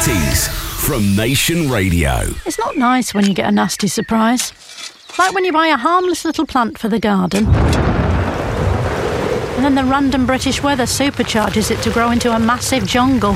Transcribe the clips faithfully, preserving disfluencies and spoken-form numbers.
eighties from Nation Radio. It's not nice when you get a nasty surprise. Like when you buy a harmless little plant for the garden, and then the random British weather supercharges it to grow into a massive jungle.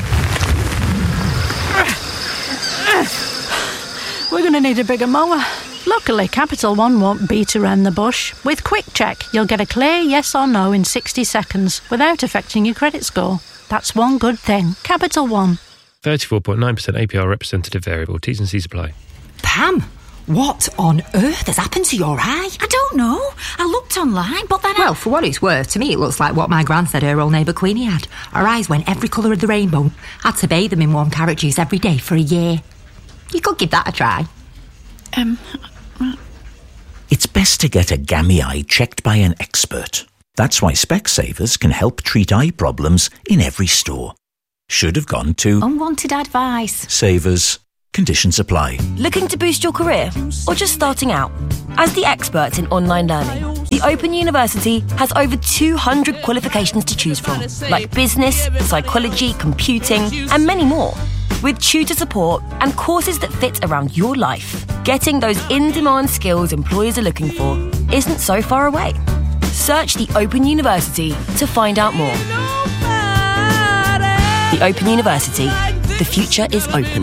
We're going to need a bigger mower. Luckily, Capital One won't beat around the bush. With Quick Check, you'll get a clear yes or no in sixty seconds without affecting your credit score. That's one good thing. Capital One. thirty-four point nine percent A P R representative variable. T's and C's apply. Pam, what on earth has happened to your eye? I don't know. I looked online, but then I... Well, for what it's worth, to me it looks like what my gran said her old neighbour Queenie had. Her eyes went every colour of the rainbow. Had to bathe them in warm carrot juice every day for a year. You could give that a try. Um... It's best to get a gammy eye checked by an expert. That's why Specsavers can help treat eye problems in every store. Should have gone to... Unwanted advice. Savers. Conditions apply. Looking to boost your career? Or just starting out? As the experts in online learning, the Open University has over two hundred qualifications to choose from, like business, psychology, computing, and many more. With tutor support and courses that fit around your life, getting those in-demand skills employers are looking for isn't so far away. Search the Open University to find out more. The Open University. The future is open.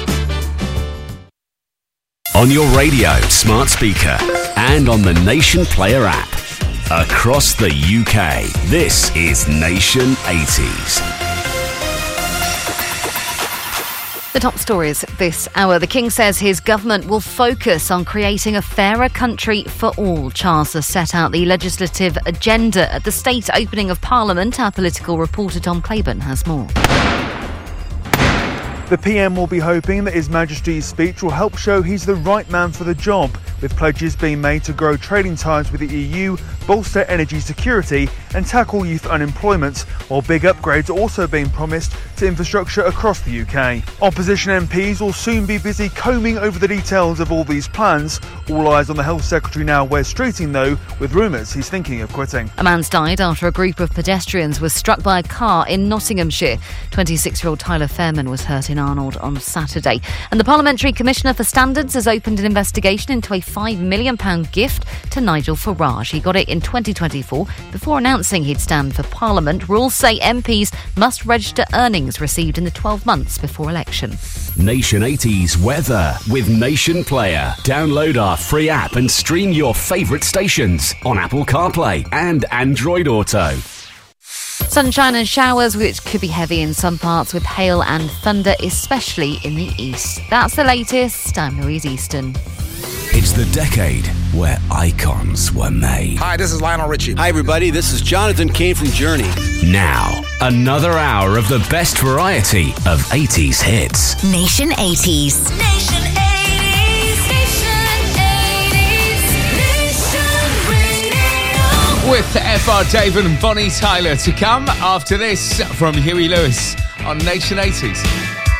On your radio, smart speaker, and on the Nation Player app. Across the U K, this is Nation eighties. The top stories this hour. The King says his government will focus on creating a fairer country for all. Charles has set out the legislative agenda at the state opening of Parliament. Our political reporter Tom Claiborne has more. The P M will be hoping that His Majesty's speech will help show he's the right man for the job, with pledges being made to grow trading ties with the E U, bolster energy security and tackle youth unemployment, while big upgrades are also being promised to infrastructure across the U K. Opposition M Ps will soon be busy combing over the details of all these plans. All eyes on the Health Secretary now, Wes Streeting, though, with rumours he's thinking of quitting. A man's died after a group of pedestrians was struck by a car in Nottinghamshire. twenty-six-year-old Tyler Fairman was hurt in Arnold on Saturday. And the Parliamentary Commissioner for Standards has opened an investigation into a five million pounds gift to Nigel Farage. He got it in twenty twenty-four before announcing he'd stand for Parliament. Rules say M Ps must register earnings received in the twelve months before election. Nation eighties weather with Nation Player. Download our free app and stream your favourite stations on Apple CarPlay and Android Auto. Sunshine and showers, which could be heavy in some parts, with hail and thunder, especially in the east. That's the latest. I'm Louise Easton. It's the decade where icons were made. Hi, this is Lionel Richie. Hi, everybody. This is Jonathan Cain from Journey. Now, another hour of the best variety of eighties hits. Nation eighties. Nation eighties. Nation eighties. Nation Radio. With F R David and Bonnie Tyler to come after this from Huey Lewis on Nation eighties.